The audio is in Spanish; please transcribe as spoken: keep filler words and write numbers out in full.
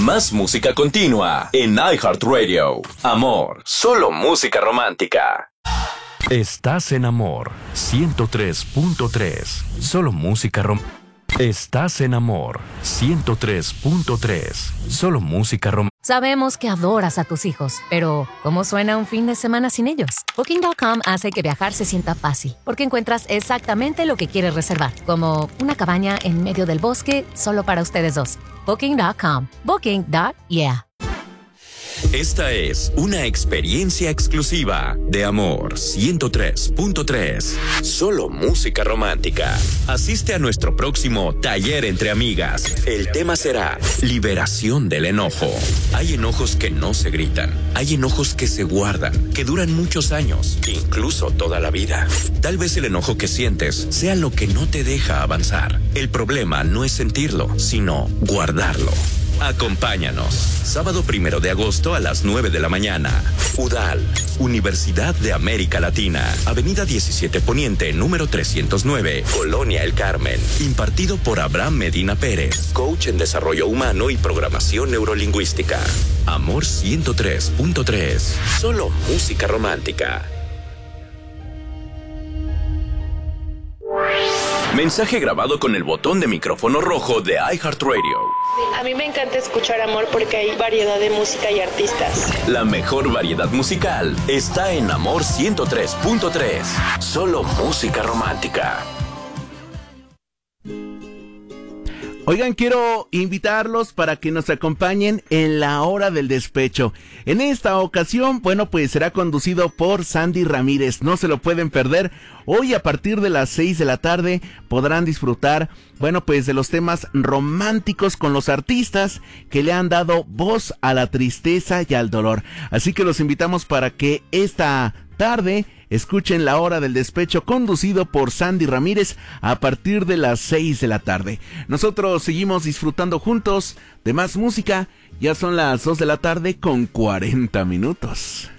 Más música continua en iHeartRadio. Amor, solo música romántica. Estás en Amor ciento tres punto tres. Solo música romántica. Estás en Amor ciento tres punto tres. Solo música romántica. Sabemos que adoras a tus hijos, pero ¿cómo suena un fin de semana sin ellos? Booking punto com hace que viajar se sienta fácil, porque encuentras exactamente lo que quieres reservar, como una cabaña en medio del bosque solo para ustedes dos. Booking punto com. Booking. Yeah. Esta es una experiencia exclusiva de Amor ciento tres punto tres. Solo música romántica. Asiste a nuestro próximo taller entre amigas. El tema será liberación del enojo. Hay enojos que no se gritan. Hay enojos que se guardan, que duran muchos años, incluso toda la vida. Tal vez el enojo que sientes sea lo que no te deja avanzar. El problema no es sentirlo, sino guardarlo. Acompáñanos. Sábado primero de agosto a las nueve de la mañana. UDAL, Universidad de América Latina. Avenida diecisiete Poniente, número trescientos nueve, Colonia El Carmen. Impartido por Abraham Medina Pérez, coach en desarrollo humano y programación neurolingüística. Amor ciento tres punto tres. Solo música romántica. Mensaje grabado con el botón de micrófono rojo de iHeartRadio. A mí me encanta escuchar Amor porque hay variedad de música y artistas. La mejor variedad musical está en Amor ciento tres punto tres. Solo música romántica. Oigan, quiero invitarlos para que nos acompañen en la hora del despecho. En esta ocasión, bueno, pues será conducido por Sandy Ramírez. No se lo pueden perder. Hoy a partir de las seis de la tarde podrán disfrutar, bueno, pues de los temas románticos con los artistas que le han dado voz a la tristeza y al dolor. Así que los invitamos para que esta tarde escuchen la hora del despecho conducido por Sandy Ramírez a partir de las seis de la tarde. Nosotros seguimos disfrutando juntos de más música. Ya son las dos de la tarde con cuarenta minutos.